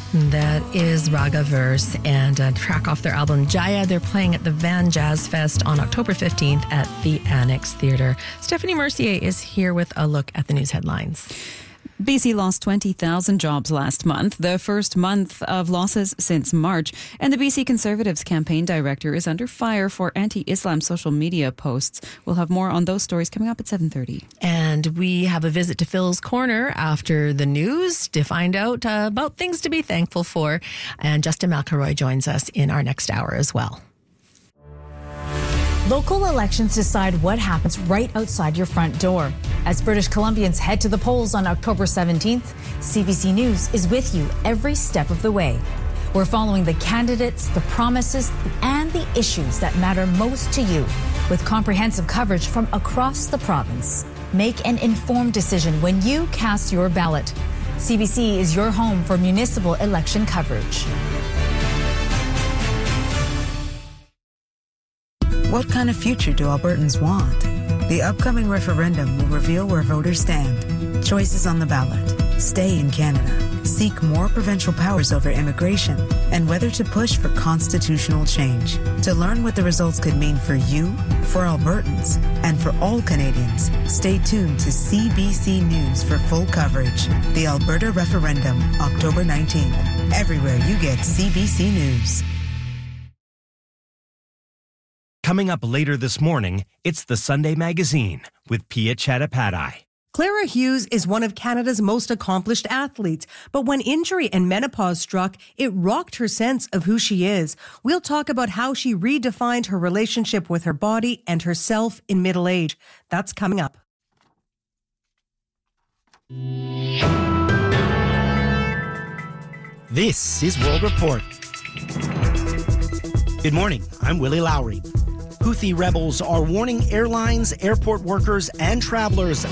That is Ragaverse and a track off their album Jaya. They're playing at the Van Jazz Fest on October 15th at the Annex Theatre. Stephanie Mercier is here with a look at the news headlines. BC lost 20,000 jobs last month, the first month of losses since March. And the BC Conservatives campaign director is under fire for anti-Islam social media posts. We'll have more on those stories coming up at 7:30. And we have a visit to Phil's Corner after the news to find out about things to be thankful for. And Justin McElroy joins us in our next hour as well. Local elections decide what happens right outside your front door. As British Columbians head to the polls on October 17th, CBC News is with you every step of the way. We're following the candidates, the promises, and the issues that matter most to you with comprehensive coverage from across the province. Make an informed decision when you cast your ballot. CBC is your home for municipal election coverage. What kind of future do Albertans want? The upcoming referendum will reveal where voters stand. Choices on the ballot. Stay in Canada. Seek more provincial powers over immigration. And whether to push for constitutional change. To learn what the results could mean for you, for Albertans, and for all Canadians, stay tuned to CBC News for full coverage. The Alberta Referendum, October 19th. Everywhere you get CBC News. Coming up later this morning, it's the Sunday Magazine with Pia Chattopadhyay. Clara Hughes is one of Canada's most accomplished athletes, but when injury and menopause struck, it rocked her sense of who she is. We'll talk about how she redefined her relationship with her body and herself in middle age. That's coming up. This is World Report. Good morning, I'm Willie Lowry. Houthi rebels are warning airlines, airport workers, and travelers